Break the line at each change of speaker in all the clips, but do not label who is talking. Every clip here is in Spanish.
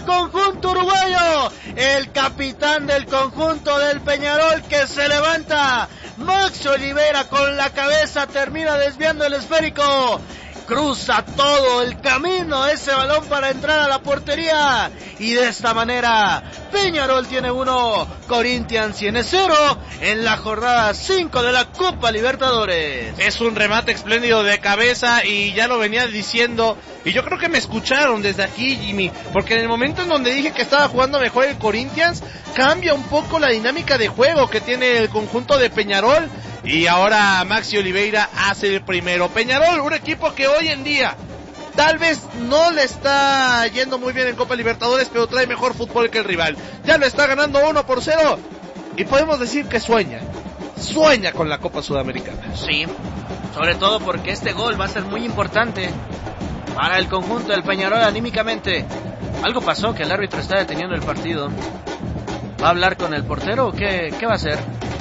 el conjunto uruguayo. El capitán del conjunto del Peñarol que se levanta. Maxi Oliveira con la cabeza termina desviando el esférico. Cruza todo el camino ese balón para entrar a la portería. Y de esta manera, Peñarol tiene 1, Corinthians tiene 0 en la jornada 5 de la Copa Libertadores.
Es un remate espléndido de cabeza y ya lo venía diciendo. Y yo creo que me escucharon desde aquí, Jimmy, porque en el momento en donde dije que estaba jugando mejor el Corinthians, cambia un poco la dinámica de juego que tiene el conjunto de Peñarol. Y ahora Maxi Oliveira hace el primero. Peñarol, un equipo que hoy en día tal vez no le está yendo muy bien en Copa Libertadores, pero trae mejor fútbol que el rival. Ya lo está ganando 1-0 y podemos decir que sueña con la Copa Sudamericana.
Sí, sobre todo porque este gol va a ser muy importante para el conjunto del Peñarol anímicamente. Algo pasó que el árbitro está deteniendo el partido. ¿Va a hablar con el portero o qué va a hacer?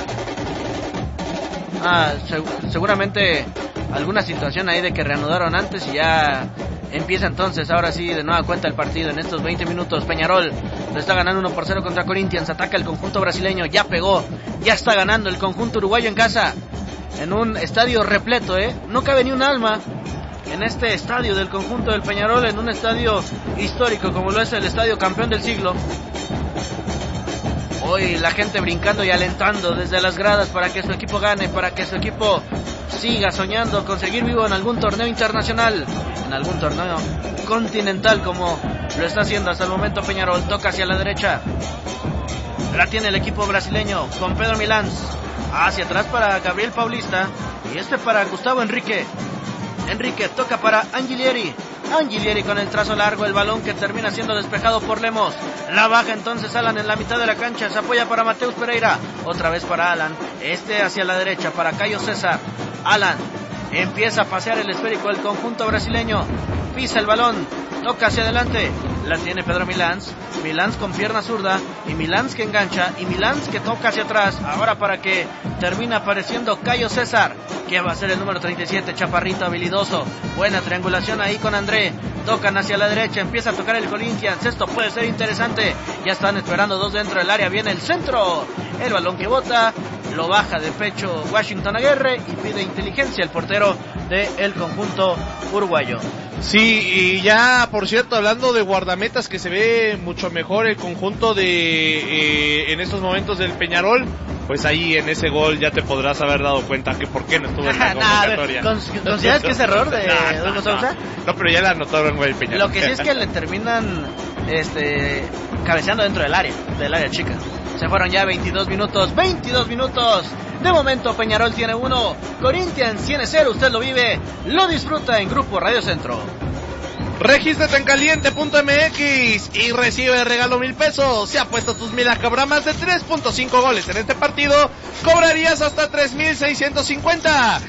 Seguramente alguna situación ahí de que reanudaron antes y ya empieza entonces ahora sí de nueva cuenta el partido en estos 20 minutos. Peñarol lo está ganando 1-0 contra Corinthians, ataca el conjunto brasileño, ya pegó, ya está ganando el conjunto uruguayo en casa, en un estadio repleto, no cabe ni un alma en este estadio del conjunto del Peñarol, en un estadio histórico como lo es el estadio campeón del siglo. Hoy la gente brincando y alentando desde las gradas para que su equipo gane, para que su equipo siga soñando con seguir vivo en algún torneo internacional, en algún torneo continental como lo está haciendo hasta el momento Peñarol. Toca hacia la derecha, la tiene el equipo brasileño con Pedro Milán, hacia atrás para Gabriel Paulista y para Gustavo Henrique. Henrique toca para Angiglieri con el trazo largo, el balón que termina siendo despejado por Lemos. La baja entonces Alan en la mitad de la cancha, se apoya para Mateus Pereira, otra vez para Alan, hacia la derecha para Caio César. Alan empieza a pasear el esférico del conjunto brasileño, pisa el balón, toca hacia adelante, la tiene Pedro Milán con pierna zurda, y Milán que engancha, y Milán que toca hacia atrás, ahora para que termina apareciendo Caio César, que va a ser el número 37, chaparrito habilidoso, buena triangulación ahí con André, tocan hacia la derecha, empieza a tocar el Corinthians, esto puede ser interesante, ya están esperando dos dentro del área, viene el centro, el balón que bota, lo baja de pecho Washington Aguirre y pide inteligencia el portero del conjunto uruguayo.
Sí, y ya por cierto, hablando de guardametas, que se ve mucho mejor el conjunto de en estos momentos del Peñarol, pues ahí en ese gol ya te podrás haber dado cuenta que por qué no estuvo en la convocatoria.
¿Consideras que es error de Hugo Sousa?
No, pero ya la anotaron el Peñarol.
Lo que sí es que le terminan cabeceando dentro del área chica. Se fueron ya 22 minutos. De momento Peñarol tiene 1, Corinthians tiene 0. Usted lo vive, lo disfruta en Grupo Radio Centro.
Regístrate en caliente.mx y recibe regalo 1,000 pesos. Si apuestas tus 1,000 a que habrá más de 3.5 goles en este partido, cobrarías hasta 3,650.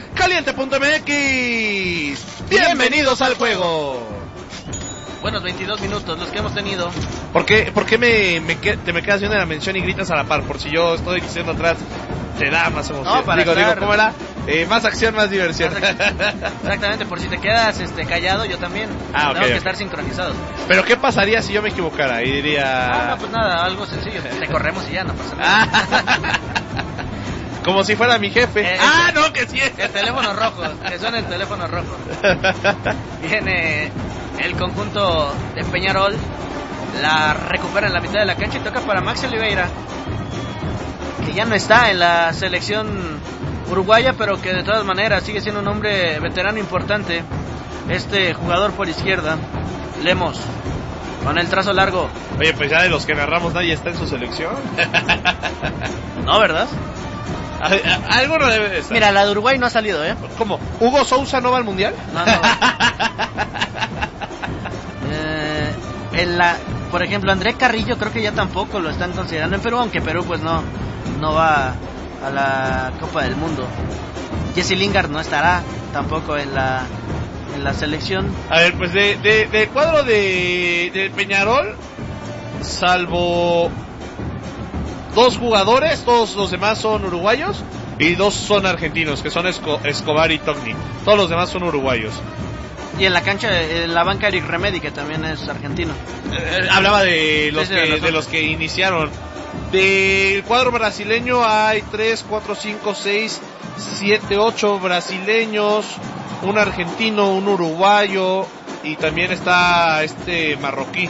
Caliente.mx. Bienvenidos al juego.
Buenos 22 minutos los que hemos tenido.
¿Por qué te me quedas viendo la mención y gritas a la par? Por si yo estoy diciendo atrás, te da más emoción.
No, para
digo, ¿cómo era? Más acción, más diversión.
Exactamente, por si te quedas callado, yo también. Tenemos que estar sincronizados.
Pero ¿qué pasaría si yo me equivocara? Y diría...
No, pues nada, algo sencillo. Te corremos y ya, no pasa nada.
Como si fuera mi jefe. No, que sí.
El teléfono rojo, que suena el teléfono rojo. Viene el conjunto de Peñarol, la recupera en la mitad de la cancha y toca para Maxi Oliveira, que ya no está en la selección uruguaya, pero que de todas maneras sigue siendo un hombre veterano importante. Este jugador por izquierda, Lemos, con el trazo largo.
Oye, pues ya de los que narramos nadie está en su selección.
No, ¿verdad?
Alguno debe de estar.
Mira, la de Uruguay no ha salido,
¿Cómo? ¿Hugo Sousa no va al mundial?
No. Por ejemplo, André Carrillo creo que ya tampoco lo están considerando en Perú, aunque Perú pues no va a la Copa del Mundo. Jesse Lingard no estará tampoco en la selección.
A ver, pues de cuadro de Peñarol, salvo 2 jugadores, todos los demás son uruguayos y 2 son argentinos, que son Escobar y Togni. Todos los demás son uruguayos.
Y en la cancha, en la banca, Eric Remedi, que también es argentino.
Hablaba de los que iniciaron. Del cuadro brasileño hay 3, 4, 5, 6, 7, 8 brasileños, un argentino, un uruguayo y también está marroquí.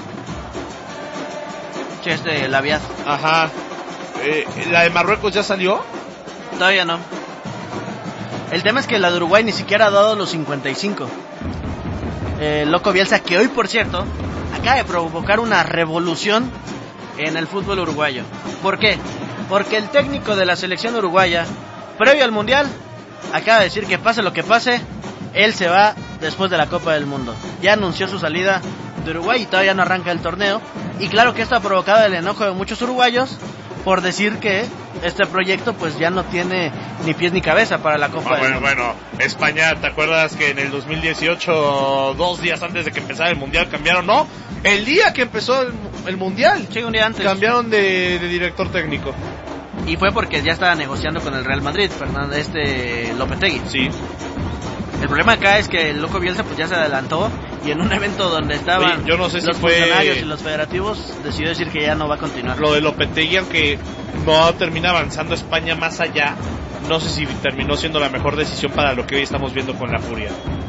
Sí, Labiad.
Ajá. ¿La de Marruecos ya salió?
Todavía no. El tema es que la de Uruguay ni siquiera ha dado los 55. Loco Bielsa, que hoy, por cierto, acaba de provocar una revolución en el fútbol uruguayo. ¿Por qué? Porque el técnico de la selección uruguaya, previo al Mundial, acaba de decir que pase lo que pase, él se va después de la Copa del Mundo. Ya anunció su salida de Uruguay y todavía no arranca el torneo. Y claro que esto ha provocado el enojo de muchos uruguayos por decir que este proyecto pues ya no tiene ni pies ni cabeza para la Copa del Mundo.
Bueno, España, ¿te acuerdas que en el 2018, 2 días antes de que empezara el Mundial, cambiaron? No, el día que empezó el Mundial,
sí, un día antes,
cambiaron de director técnico.
Y fue porque ya estaba negociando con el Real Madrid, Lopetegui.
Sí.
El problema acá es que el Loco Bielsa pues ya se adelantó y en un evento donde estaban
yo no sé si
los funcionarios y los federativos decidió decir que ya no va a continuar.
Lo de Lopetegui, aunque no termina avanzando España más allá, no sé si terminó siendo la mejor decisión para lo que hoy estamos viendo con la Furia.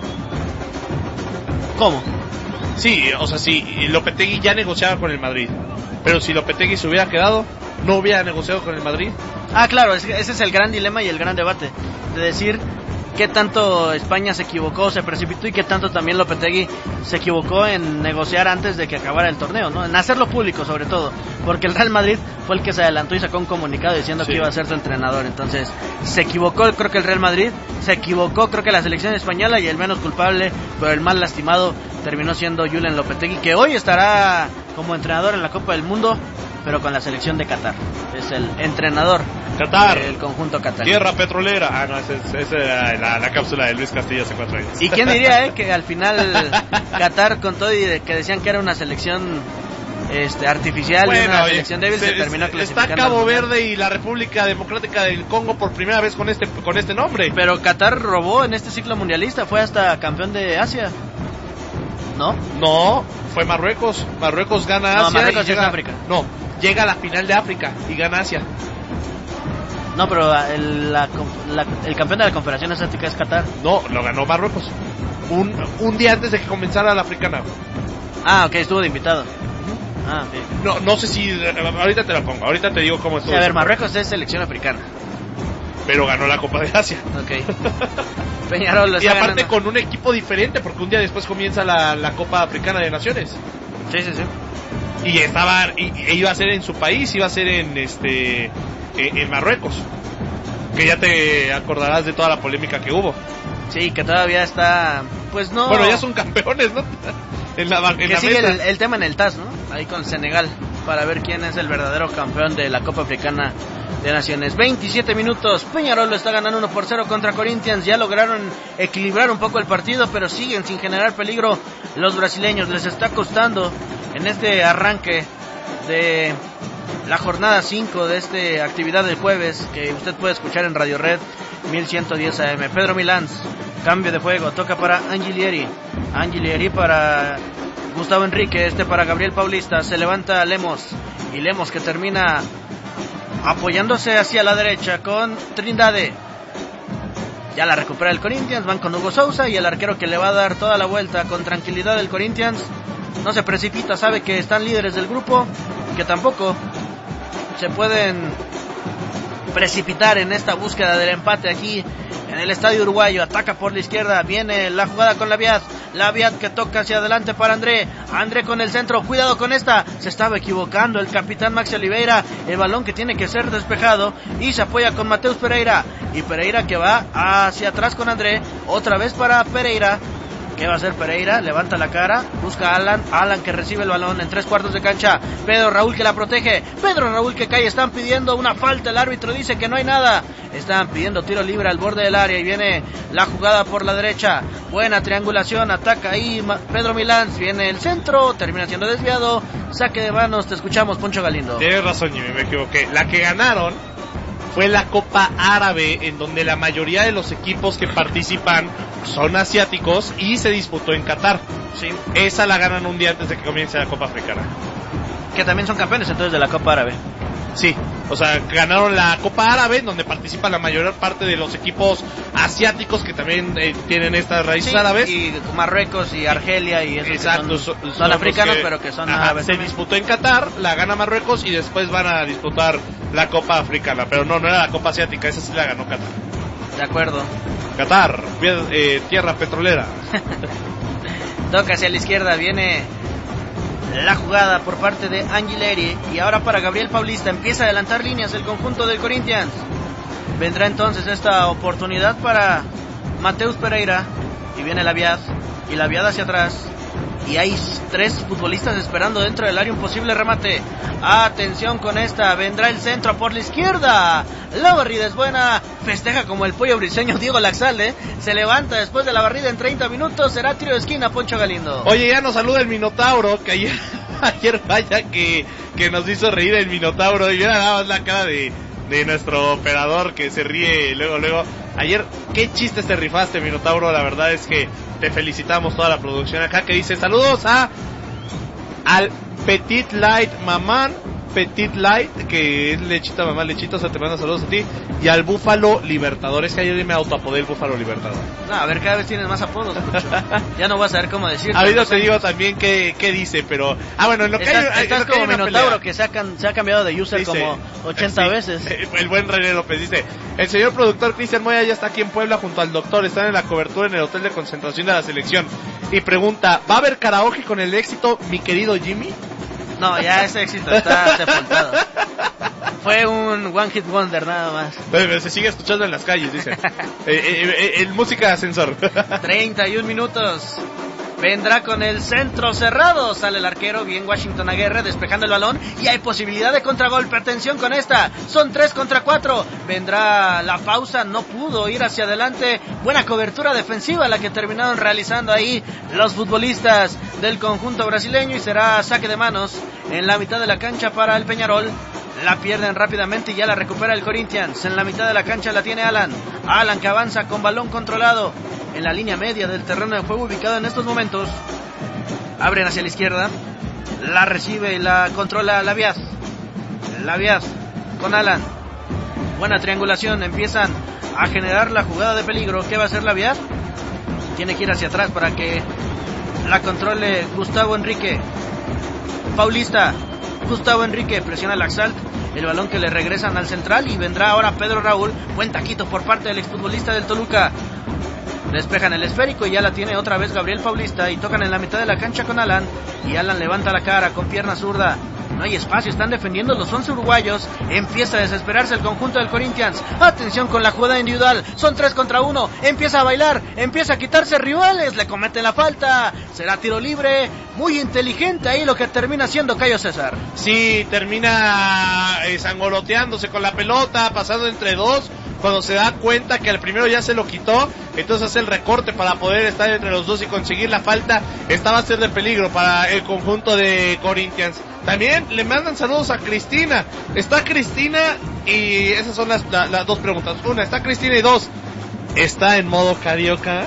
¿Cómo?
Sí, o sea, sí, Lopetegui ya negociaba con el Madrid, pero si Lopetegui se hubiera quedado, no hubiera negociado con el Madrid.
Ah, claro, ese es el gran dilema y el gran debate, de decir qué tanto España se equivocó, se precipitó y qué tanto también Lopetegui se equivocó en negociar antes de que acabara el torneo, ¿no? En hacerlo público sobre todo, porque el Real Madrid fue el que se adelantó y sacó un comunicado diciendo que iba a ser su entrenador. Entonces se equivocó, creo que el Real Madrid, se equivocó creo que la selección española, y el menos culpable, pero el más lastimado terminó siendo Julen Lopetegui, que hoy estará como entrenador en la Copa del Mundo, pero con la selección de Qatar. Es el entrenador
Qatar,
del conjunto Qatar.
Tierra petrolera. Ah, no, esa era la cápsula de Luis Castillo hace 4 años.
¿Y quién diría, que al final Qatar, con todo y que decían que era una selección artificial, y una selección débil, se terminó clasificando?
Está Cabo Verde y la República Democrática del Congo por primera vez con este nombre.
Pero Qatar robó en este ciclo mundialista, fue hasta campeón de Asia. ¿No?
No, fue Marruecos. Marruecos gana Asia.
No, Marruecos es África.
No, llega a la final de África y gana Asia.
No, pero el campeón de la Confederación Asiática es Qatar.
No, lo ganó Marruecos. Un día antes de que comenzara la africana.
Ah, ok, estuvo de invitado. Ah, okay.
No sé si... Ahorita te la pongo, ahorita te digo cómo estuvo.
Sí, a ver, Marruecos es selección africana.
Pero ganó la Copa de Asia.
Ok. Peñarol lo está
y aparte
ganando
con un equipo diferente, porque un día después comienza la Copa Africana de Naciones.
Sí.
Y iba a ser en su país, iba a ser en Marruecos. Que ya te acordarás de toda la polémica que hubo.
Sí, que todavía está... Pues no...
Bueno, ya son campeones, ¿no?
Que sigue el tema en el TAS, ¿no? Ahí con Senegal, para ver quién es el verdadero campeón de la Copa Africana de Naciones. 27 minutos, Peñarol lo está ganando 1-0 contra Corinthians. Ya lograron equilibrar un poco el partido, pero siguen sin generar peligro los brasileños. Les está costando en este arranque de la jornada 5 de esta actividad del jueves, que usted puede escuchar en Radio Red 1110 AM. Pedro Milán, cambio de juego, toca para Angelieri para Gustavo Enrique, para Gabriel Paulista. Se levanta Lemos, y Lemos que termina apoyándose hacia la derecha con Trindade. Ya la recupera el Corinthians, van con Hugo Sousa, y el arquero que le va a dar toda la vuelta con tranquilidad del Corinthians. No se precipita, sabe que están líderes del grupo, que tampoco se pueden precipitar en esta búsqueda del empate aquí en el Estadio Uruguayo. Ataca por la izquierda, viene la jugada con Labiad que toca hacia adelante para André con el centro, cuidado con esta, se estaba equivocando el capitán Maxi Oliveira, el balón que tiene que ser despejado, y se apoya con Mateus Pereira, y Pereira que va hacia atrás con André, otra vez para Pereira. ¿Qué va a hacer Pereira? Levanta la cara, busca a Alan que recibe el balón en 3/4 de cancha. Pedro Raúl que la protege, Pedro Raúl que cae. Están pidiendo una falta, el árbitro dice que no hay nada. Están pidiendo tiro libre al borde del área, y viene la jugada por la derecha. Buena triangulación, ataca ahí Pedro Milán, viene el centro, termina siendo desviado. Saque de manos, te escuchamos, Poncho Galindo.
Tienes razón, Jimmy, me equivoqué. La que ganaron fue la Copa Árabe, en donde la mayoría de los equipos que participan son asiáticos y se disputó en Qatar.
Sí.
Esa la ganan un día antes de que comience la Copa Africana.
Que también son campeones entonces de la Copa Árabe.
Sí, o sea, ganaron la Copa Árabe, donde participan la mayor parte de los equipos asiáticos que también tienen estas raíces árabes.
Y Marruecos y Argelia y esos.
Exacto,
son africanos, pero que son árabes.
Se disputó en Qatar, la gana Marruecos y después van a disputar la Copa Africana, pero no era la Copa Asiática, esa sí la ganó Qatar.
De acuerdo.
Qatar, tierra petrolera.
Toca hacia la izquierda, viene la jugada por parte de Angileri y ahora para Gabriel Paulista, empieza a adelantar líneas el conjunto del Corinthians. Vendrá entonces esta oportunidad para Mateus Pereira y viene Labiad y Labiad hacia atrás y hay 3 futbolistas esperando dentro del área un posible remate. Atención con esta, vendrá el centro por la izquierda, la barrida es buena, festeja como el pollo briseño Diego Laxalde, se levanta después de la barrida en 30 minutos, será tiro de esquina Poncho Galindo.
Oye, ya nos saluda el Minotauro, que ayer vaya que nos hizo reír el Minotauro, y mira nada más la cara de nuestro operador que se ríe luego. Ayer, qué chistes te rifaste, Minotauro, la verdad es que te felicitamos toda la producción acá, que dice saludos al Petit Light Mamán, Petit Light, que es lechita mamá, lechita, o sea, te manda saludos a ti, y al Búfalo Libertador. Es que ayer me autoapodé el Búfalo Libertador.
No, a ver, cada vez tienes más apodos, Pucho. Ya no vas a saber cómo decirlo.
Ahorita te digo también qué dice, pero... bueno, en lo que
estás como Minotauro, que se ha cambiado de user dice, como 80 veces.
El buen René López dice, el señor productor Cristian Moya ya está aquí en Puebla junto al doctor, están en la cobertura en el hotel de concentración de la selección. Y pregunta, ¿va a haber karaoke con el éxito, mi querido Jimmy?
No, ya ese éxito está sepultado. Fue un one hit wonder nada más.
Pero se sigue escuchando en las calles, dice. Música de ascensor.
31 minutos. Vendrá con el centro cerrado. Sale el arquero, bien Washington Aguirre, despejando el balón. Y hay posibilidad de contragolpe. Atención con esta. Son 3 contra 4. Vendrá la pausa. No pudo ir hacia adelante. Buena cobertura defensiva la que terminaron realizando ahí los futbolistas del conjunto brasileño. Y será saque de manos en la mitad de la cancha para el Peñarol. La pierden rápidamente y ya la recupera el Corinthians. En la mitad de la cancha la tiene Alan. Alan que avanza con balón controlado en la línea media del terreno de juego ubicado en estos momentos. Abren hacia la izquierda. La recibe y la controla Labiad. Labiad con Alan. Buena triangulación. Empiezan a generar la jugada de peligro. ¿Qué va a hacer Labiad? Tiene que ir hacia atrás para que la controle Gustavo Enrique. Paulista. Gustavo Enrique presiona el Laxalt, el balón que le regresan al central y vendrá ahora Pedro Raúl. Buen taquito por parte del exfutbolista del Toluca. Despejan el esférico y ya la tiene otra vez Gabriel Paulista y tocan en la mitad de la cancha con Alan. Y Alan levanta la cara con pierna zurda. No hay espacio, están defendiendo los 11 uruguayos. Empieza a desesperarse el conjunto del Corinthians. Atención con la jugada individual. Son 3 contra 1. Empieza a bailar, empieza a quitarse rivales. Le cometen la falta. Será tiro libre. Muy inteligente ahí lo que termina siendo Cayo César.
Sí, termina sangoloteándose con la pelota, pasando entre dos. Cuando se da cuenta que al primero ya se lo quitó, entonces hace el recorte para poder estar entre los dos y conseguir la falta. Esta va a ser de peligro para el conjunto de Corinthians. También le mandan saludos a Cristina. Está Cristina y esas son las dos preguntas. Una, ¿está Cristina? Y dos, ¿está en modo carioca?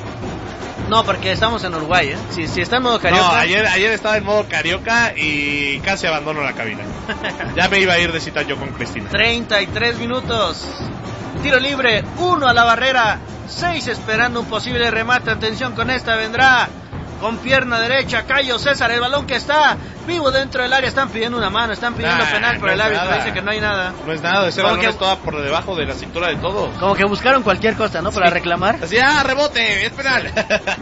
No, porque estamos en Uruguay, ¿eh? Si está en modo carioca...
No, ayer estaba en modo carioca y casi abandono la cabina. Ya me iba a ir de cita yo con Cristina.
33 minutos. Tiro libre, 1 a la barrera, 6 esperando un posible remate. Atención con esta, vendrá con pierna derecha Cayo César, el balón que está vivo dentro del área. Están pidiendo una mano, están pidiendo penal, pero el árbitro dice que no hay nada.
No es nada, ese balón está por debajo de la cintura de todos.
Como que buscaron cualquier cosa, ¿no? Para reclamar.
Así, rebote, es penal.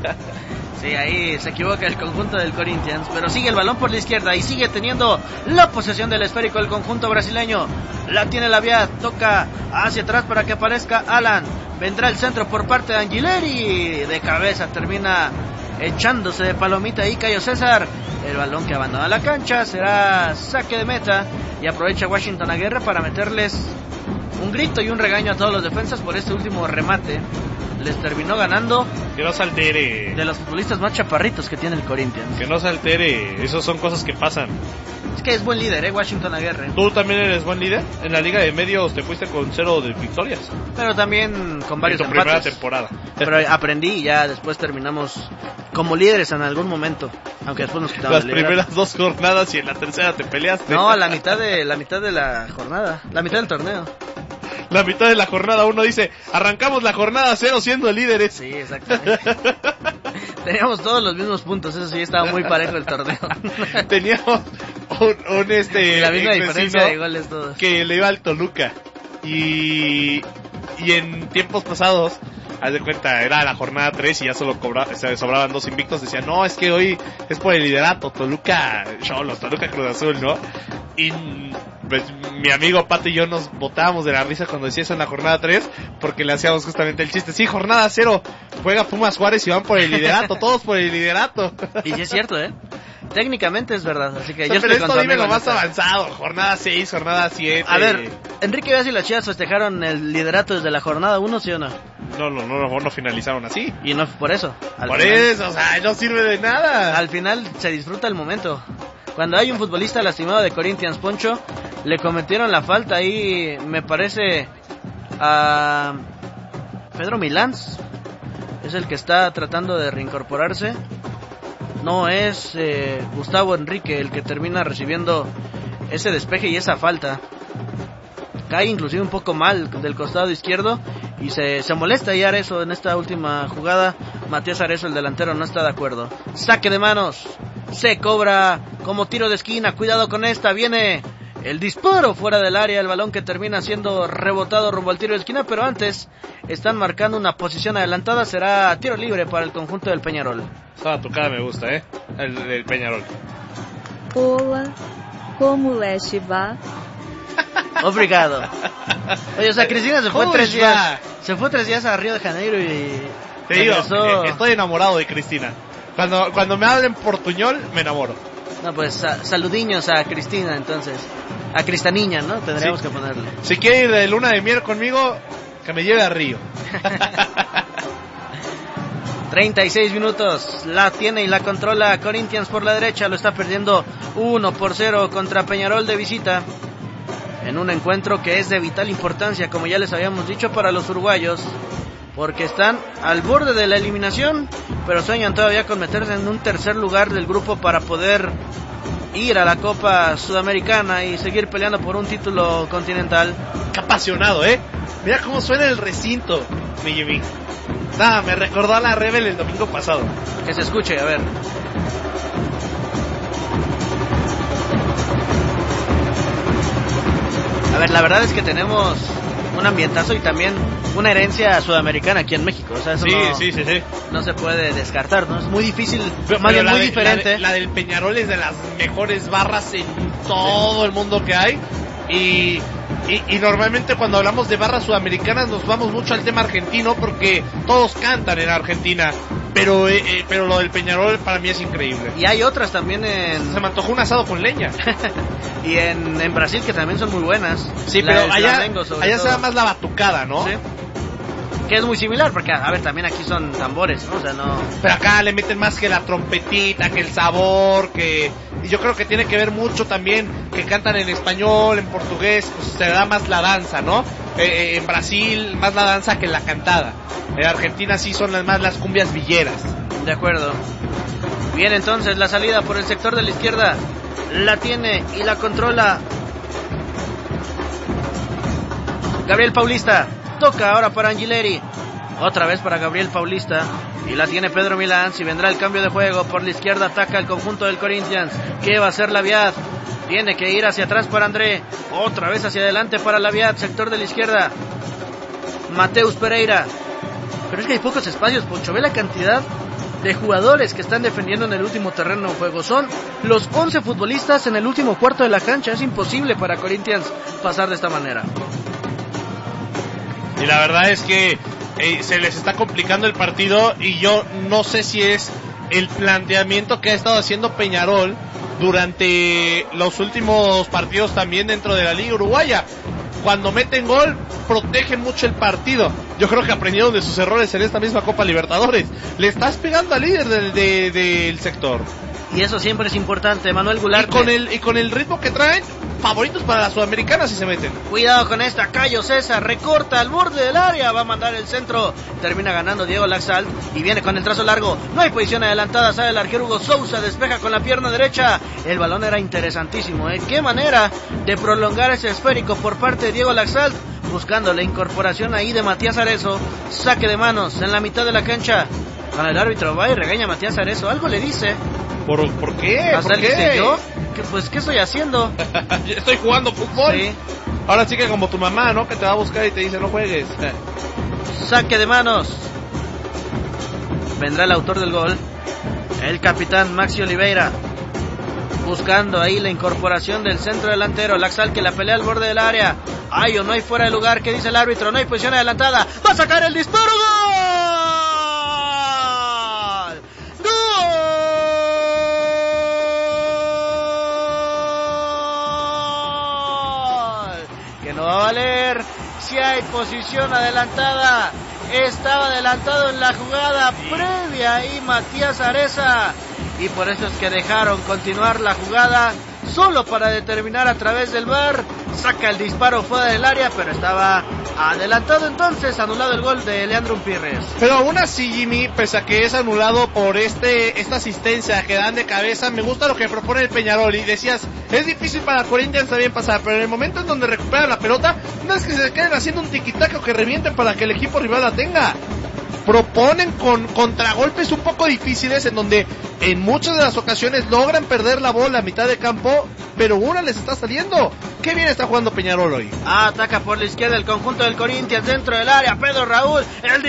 Sí, ahí se equivoca el conjunto del Corinthians, pero sigue el balón por la izquierda y sigue teniendo la posesión del esférico el conjunto brasileño. La tiene Labiad, toca hacia atrás para que aparezca Alan. Vendrá el centro por parte de Angileri, de cabeza termina echándose de palomita ahí Cayo César. El balón que abandona la cancha será saque de meta y aprovecha Washington Aguirre para meterles un grito y un regaño a todos los defensas por este último remate. Les terminó ganando.
Que no se altere.
De los futbolistas más chaparritos que tiene el Corinthians.
Que no se altere. Esas son cosas que pasan.
Es que es buen líder, Washington Aguirre.
Tú también eres buen líder. En la Liga de Medios te fuiste con 0 de victorias.
Pero también con varios
en tu
empates.
primera temporada.
Pero aprendí y ya después terminamos como líderes en algún momento. Aunque después nos quitamos
las primeras 2 jornadas y en la tercera te peleaste.
No, la mitad de la jornada. La mitad del torneo.
La mitad de la jornada 1 dice, arrancamos la jornada 0 siendo líderes.
Sí, exactamente. Teníamos todos los mismos puntos, eso sí, estaba muy parejo el torneo.
Teníamos un
la misma diferencia de goles todos.
Que le iba al Toluca. Y en tiempos pasados, haz de cuenta, era la jornada 3 y ya solo sobraban 2 invictos. Decían, no, es que hoy es por el liderato, Toluca Xolos, Toluca Cruz Azul, ¿no? Y pues mi amigo Pato y yo nos botábamos de la risa cuando decía eso en la jornada 3, porque le hacíamos justamente el chiste. Sí, jornada 0, juega Pumas Juárez y van por el liderato, todos por el liderato.
Y sí es cierto, técnicamente es verdad, así que
yo estoy con tu amigo. Pero esto dime lo más avanzado, jornada 6, jornada 7.
A ver, Enrique Díaz y las Chivas festejaron el liderato desde la jornada 1, ¿sí o no?
No finalizaron así.
Y no por eso.
Por eso, o sea, no sirve de nada.
Al final se disfruta el momento. Cuando hay un futbolista lastimado de Corinthians, Poncho, le cometieron la falta ahí, me parece, a Pedro Milans. Es el que está tratando de reincorporarse. No es Gustavo Enrique el que termina recibiendo ese despeje y esa falta. Cae inclusive un poco mal del costado izquierdo y se molesta y Arezo en esta última jugada. Matías Arezo, el delantero, no está de acuerdo. Saque de manos, se cobra como tiro de esquina, cuidado con esta, viene el disparo fuera del área, el balón que termina siendo rebotado rumbo al tiro de esquina, pero antes están marcando una posición adelantada, será tiro libre para el conjunto del Peñarol.
Esa tocada me gusta, el Peñarol.
Hola, ¿cómo les va?
Obrigado. Oye, o sea, Cristina se fue 3 días. Se fue 3 días a Río de Janeiro y
te digo, estoy enamorado de Cristina. Cuando me hablen portuñol, me enamoro.
No, pues saludiños a Cristina, entonces. A Cristaniña, ¿no? Tendríamos que ponerle.
Si quiere ir de luna de miel conmigo, que me lleve a Río.
36 minutos, la tiene y la controla Corinthians por la derecha, lo está perdiendo 1-0 contra Peñarol de visita. En un encuentro que es de vital importancia, como ya les habíamos dicho, para los uruguayos, porque están al borde de la eliminación, pero sueñan todavía con meterse en un tercer lugar del grupo para poder ir a la Copa Sudamericana y seguir peleando por un título continental.
Qué apasionado, Mira cómo suena el recinto, mi Jimmy. Nada, me recordó a la Rebel el domingo pasado.
Que se escuche, a ver. A ver, la verdad es que tenemos un ambientazo y también una herencia sudamericana aquí en México. O sea, eso
sí.
No se puede descartar, ¿no? Es muy difícil, más bien muy diferente.
La del Peñarol es de las mejores barras en todo el mundo que hay. Y normalmente cuando hablamos de barras sudamericanas nos vamos mucho al tema argentino porque todos cantan en Argentina. Pero lo del Peñarol para mí es increíble.
Y hay otras también
Se me antojó un asado con leña.
Y en Brasil, que también son muy buenas.
Sí, pero allá se da más la batucada, ¿no?
Sí. Que es muy similar, porque, a ver, también aquí son tambores, ¿no? O sea, no...
Pero acá le meten más que la trompetita, que el sabor, que... Y yo creo que tiene que ver mucho también que cantan en español, en portugués, pues se da más la danza, ¿no? En Brasil, más la danza que la cantada. En Argentina sí son más las cumbias villeras.
De acuerdo. Bien, entonces, la salida por el sector de la izquierda la tiene y la controla Gabriel Paulista. Toca ahora para Angileri. Otra vez para Gabriel Paulista. Y la tiene Pedro Milán. Si vendrá el cambio de juego. Por la izquierda ataca el conjunto del Corinthians. ¿Qué va a hacer Laviat? Tiene que ir hacia atrás para André. Otra vez hacia adelante para Laviat. Sector de la izquierda. Mateus Pereira. Pero es que hay pocos espacios, Poncho. Ve la cantidad de jugadores que están defendiendo en el último terreno de juego. Son los 11 futbolistas en el último cuarto de la cancha. Es imposible para Corinthians pasar de esta manera.
Y la verdad es que se les está complicando el partido y yo no sé si es el planteamiento que ha estado haciendo Peñarol durante los últimos partidos también dentro de la Liga Uruguaya. Cuando meten gol, protegen mucho el partido. Yo creo que aprendieron de sus errores en esta misma Copa Libertadores. Le estás pegando al líder del sector.
Y eso siempre es importante, Manuel Gularte.
Y con el ritmo que traen, favoritos para la Sudamericana si se meten.
Cuidado con esta, Cayo César recorta al borde del área, va a mandar el centro, termina ganando Diego Laxalt y viene con el trazo largo, no hay posición adelantada, sale el arquero Hugo Sousa, despeja con la pierna derecha, el balón era interesantísimo, qué manera de prolongar ese esférico por parte de Diego Laxalt, buscando la incorporación ahí de Matías Arezo, saque de manos en la mitad de la cancha, con el árbitro va y regaña a Matías Arezo, algo le dice.
¿Por qué?
Hasta él dice, ¿yo? ¿Qué estoy haciendo?
Estoy jugando fútbol.
Sí.
Ahora sí que como tu mamá, ¿no? Que te va a buscar y te dice, no juegues.
Saque de manos. Vendrá el autor del gol, el capitán Maxi Oliveira, buscando ahí la incorporación del centro delantero. Laxalt que la pelea al borde del área. Hay o no hay fuera de lugar, ¿qué dice el árbitro? No hay posición adelantada. ¡Va a sacar el disparo! ¡Gol! Que no va a valer si hay posición adelantada. Estaba adelantado en la jugada previa ahí Matías Areza, y por eso es que dejaron continuar la jugada solo para determinar a través del VAR. Saca el disparo fuera del área, pero estaba adelantado, entonces anulado el gol de Leandro Umpirres.
Pero aún así, Jimmy, pese a que es anulado por esta asistencia que dan de cabeza, me gusta lo que propone el Peñarol. Y decías, es difícil para Corinthians también pasar, pero en el momento en donde recuperan la pelota, no es que se queden haciendo un tiquitaca o que revienten para que el equipo rival la tenga. Proponen con contragolpes un poco difíciles, en donde en muchas de las ocasiones logran perder la bola a mitad de campo, pero una les está saliendo. Qué bien está jugando Peñarol hoy.
Ataca por la izquierda el conjunto del Corinthians dentro del área. Pedro Raúl, el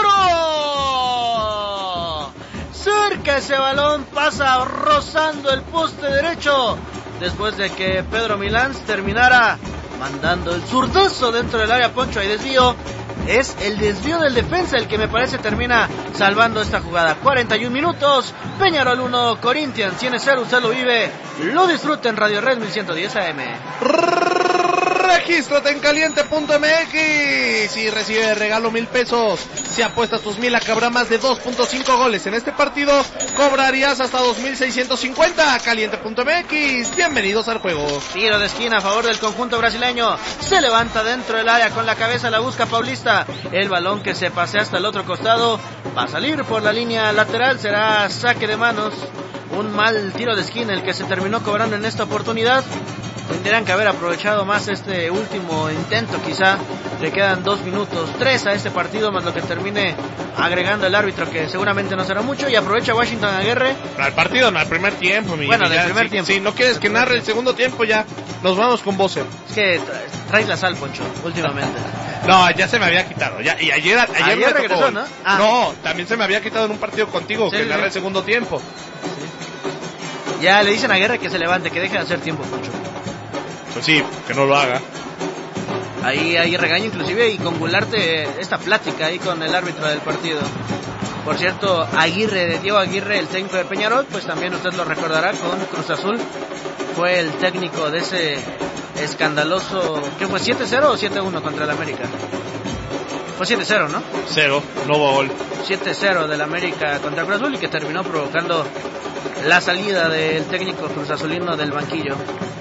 disparo. Cerca ese balón, pasa rozando el poste derecho, después de que Pedro Milán terminara mandando el zurdazo dentro del área. Poncho, hay desvío. Es el desvío del defensa el que me parece termina salvando esta jugada. 41 minutos, Peñarol 1, Corinthians tiene 0, usted lo vive, lo disfruta en Radio Red 1110 AM.
Regístrate en caliente.mx y recibe de regalo 1,000 pesos. Si apuestas tus 1,000 a que habrá más de 2.5 goles en este partido, cobrarías hasta 2,650. Caliente.mx, bienvenidos al juego.
Tiro de esquina a favor del conjunto brasileño. Se levanta dentro del área con la cabeza, la busca Paulista. El balón que se pasea hasta el otro costado va a salir por la línea lateral, será saque de manos. Un mal tiro de esquina el que se terminó cobrando en esta oportunidad. Tendrían que haber aprovechado más este último intento, quizá. Le quedan 2 minutos, 3 a este partido, más lo que termine agregando el árbitro, que seguramente no será mucho. Y aprovecha Washington Aguirre.
Al partido, no, al primer tiempo.
Bueno, del primer tiempo.
Si no quieres que narre el segundo tiempo, ya nos vamos con Bose.
Es que traes la sal, Poncho, últimamente.
No, ya se me había quitado. Ya, y ayer me
regresó,
tocó.
¿no?
No, también se me había quitado en un partido contigo,
sí,
que
sí,
narre el segundo tiempo.
Sí. Ya le dicen a Aguirre que se levante, que deje de hacer tiempo, Poncho.
Pues sí, que no lo haga.
Ahí regaño inclusive, y con Gularte esta plática ahí con el árbitro del partido. Por cierto, Diego Aguirre, el técnico de Peñarol, pues también usted lo recordará con Cruz Azul. Fue el técnico de ese escandaloso, ¿qué fue? ¿7-0 o 7-1 contra el América? Fue 7-0, ¿no?
0, no hubo gol.
7-0 del América contra Cruz Azul, y que terminó provocando la salida del técnico Cruz Azulino del banquillo.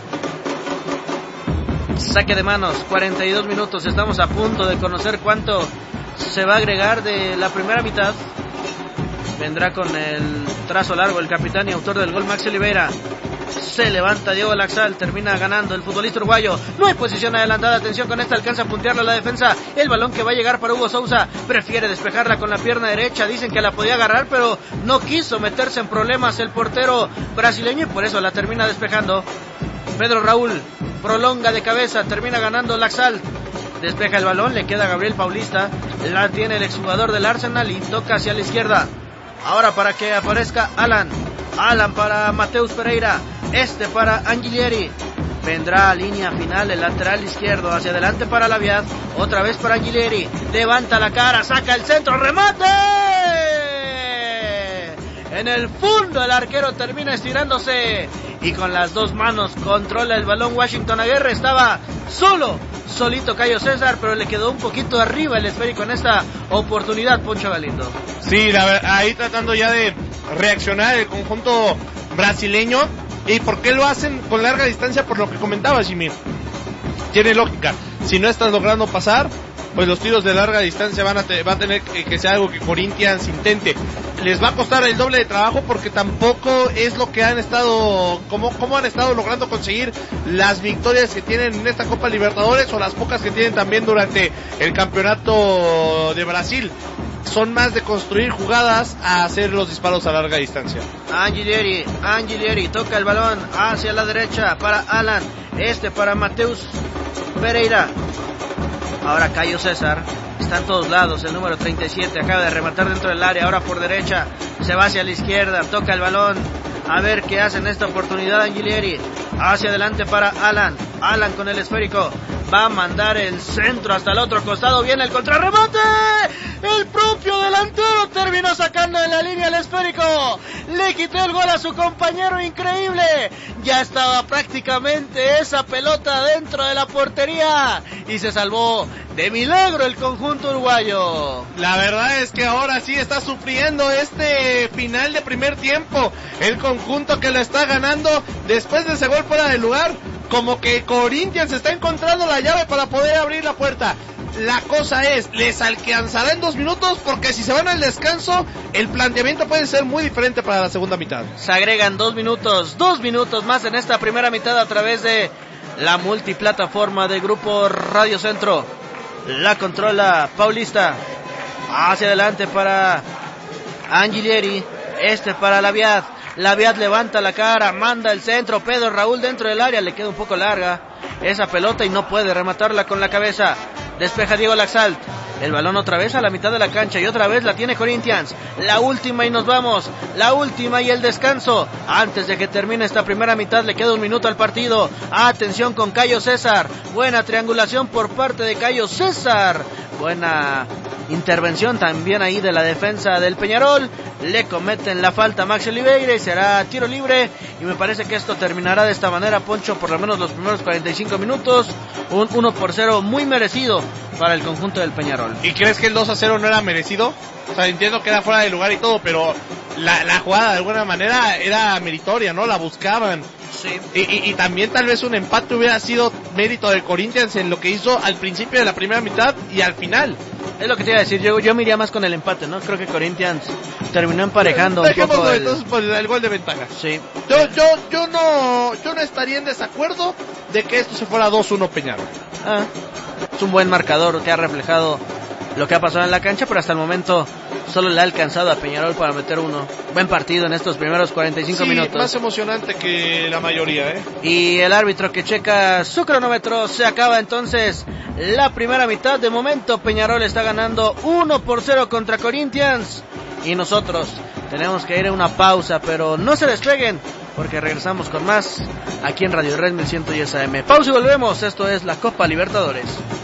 Saque de manos, 42 minutos, estamos a punto de conocer cuánto se va a agregar de la primera mitad. Vendrá con el trazo largo el capitán y autor del gol Maxi Oliveira. Se levanta Diego Laxalt, termina ganando el futbolista uruguayo. No hay posición adelantada, atención con esta, alcanza a puntearla la defensa. El balón que va a llegar para Hugo Sousa, prefiere despejarla con la pierna derecha. Dicen que la podía agarrar, pero no quiso meterse en problemas el portero brasileño, y por eso la termina despejando. Pedro Raúl prolonga de cabeza, termina ganando Laxalt. Despeja el balón, le queda a Gabriel Paulista. La tiene el exjugador del Arsenal y toca hacia la izquierda. Ahora para que aparezca Alan para Mateus Pereira. Para Angileri. Vendrá a línea final el lateral izquierdo. Hacia adelante para Laviat. Otra vez para Angileri. Levanta la cara, saca el centro, remate. En el fondo el arquero termina estirándose y con las dos manos controla el balón Washington Aguirre. Estaba solito Cayo César, pero le quedó un poquito arriba el esférico en esta oportunidad, Poncho Galindo.
Sí, ahí tratando ya de reaccionar el conjunto brasileño. ¿Y por qué lo hacen con larga distancia? Por lo que comentaba Jimmy. Tiene lógica. Si no estás logrando pasar, pues los tiros de larga distancia va a tener que ser algo que Corinthians intente. Les va a costar el doble de trabajo porque tampoco es lo que han estado, cómo han estado logrando conseguir las victorias que tienen en esta Copa Libertadores o las pocas que tienen también durante el Campeonato de Brasil. Son más de construir jugadas a hacer los disparos a larga distancia.
Angelieri toca el balón hacia la derecha para Alan, para Mateus Pereira. Ahora Caio César, está en todos lados, el número 37 acaba de rematar dentro del área, ahora por derecha, se va hacia la izquierda, toca el balón, a ver qué hace en esta oportunidad Angelieri, hacia adelante para Alan con el esférico, va a mandar el centro hasta el otro costado, viene el contrarremate, el propio delantero terminó sacando de la línea el esférico, le quitó el gol a su compañero, increíble, ya estaba prácticamente esa pelota dentro de la portería y se salvó de milagro el conjunto uruguayo.
La verdad es que ahora sí está sufriendo este final de primer tiempo, el conjunto que lo está ganando después de ese gol fuera de lugar, como que Corinthians está encontrando la llave para poder abrir la puerta. La cosa es, ¿les alcanzará en 2 minutos? Porque si se van al descanso, el planteamiento puede ser muy diferente para la segunda mitad.
Se agregan 2 minutos más en esta primera mitad a través de la multiplataforma de Grupo Radio Centro. La controla Paulista, hacia adelante para Angelieri, para Laviat. Laviat levanta la cara, manda el centro, Pedro Raúl dentro del área, le queda un poco larga esa pelota y no puede rematarla con la cabeza. Despeja Diego Laxalt, el balón otra vez a la mitad de la cancha y otra vez la tiene Corinthians. La última y nos vamos, la última y el descanso. Antes de que termine esta primera mitad le queda 1 minuto al partido. Atención con Caio César, buena triangulación por parte de Caio César. Buena intervención también ahí de la defensa del Peñarol. Le cometen la falta a Max Oliveira y será tiro libre. Y me parece que esto terminará de esta manera, Poncho, por lo menos los primeros 45 minutos. Un 1-0 muy merecido para el conjunto del Peñarol.
¿Y crees que el 2-0 no era merecido? O sea, entiendo que era fuera de lugar y todo, pero la jugada de alguna manera era meritoria, ¿no? La buscaban.
Sí.
Y también tal vez un empate hubiera sido mérito de Corinthians en lo que hizo al principio de la primera mitad y al final.
Es lo que te iba a decir, yo me iría más con el empate, ¿no? Creo que Corinthians terminó emparejando un poco
entonces por el gol de ventaja.
Sí.
Yo no estaría en desacuerdo de que esto se fuera 2-1 Peñarol.
Es un buen marcador que ha reflejado lo que ha pasado en la cancha, pero hasta el momento solo le ha alcanzado a Peñarol para meter uno. Buen partido en estos primeros 45 minutos.
Más emocionante que la mayoría,
Y el árbitro que checa su cronómetro, se acaba entonces la primera mitad. De momento Peñarol está ganando 1-0 contra Corinthians. Y nosotros tenemos que ir a una pausa, pero no se despeguen, porque regresamos con más aquí en Radio Red 1110 AM. Pausa y volvemos, esto es la Copa Libertadores.